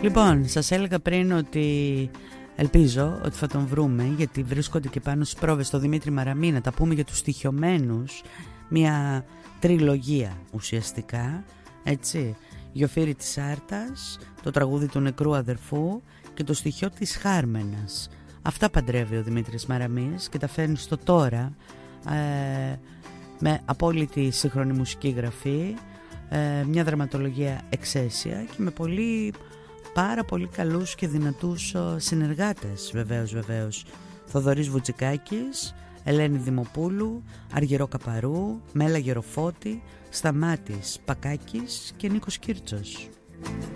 Λοιπόν, σας έλεγα πριν ότι ελπίζω ότι θα τον βρούμε, γιατί βρίσκονται και πάνω στις πρόβες στο Δημήτρη Μαραμή, να τα πούμε για τους στοιχειωμένους. Μια τριλογία ουσιαστικά, έτσι. Γιοφύρι της Άρτας, το τραγούδι του νεκρού αδερφού και το στοιχείο της Χάρμενας. Αυτά παντρεύει ο Δημήτρης Μαραμής και τα φέρνει στο τώρα, με απόλυτη σύγχρονη μουσική γραφή, μια δραματολογία εξαίσια και με πάρα πολύ καλούς και δυνατούς συνεργάτες, βεβαίως. Θοδωρής Βουτσικάκης, Ελένη Δημοπούλου, Αργυρό Καπαρού, Μέλα Γεροφώτη, Σταμάτης Πακάκης και Νίκος Κίρτσος.